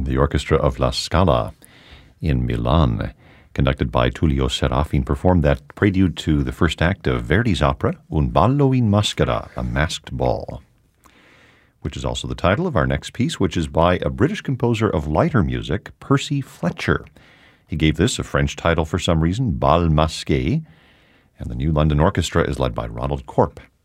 The orchestra of La Scala in Milan, conducted by Tullio Serafin, performed that prelude to the first act of Verdi's opera, Un ballo in maschera, a masked ball, which is also the title of our next piece, which is by a British composer of lighter music, Percy Fletcher. He gave this a French title for some reason, Bal Masqué, and the New London Orchestra is led by Ronald Corp.